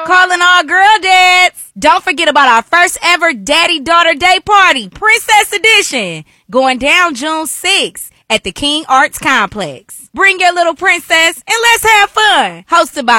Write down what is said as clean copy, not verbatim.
Calling all girl dads. Don't forget about our first ever Daddy-Daughter Day Party, Princess Edition, going down June 6th at the King Arts Complex. Bring your little princess and let's have fun. Hosted by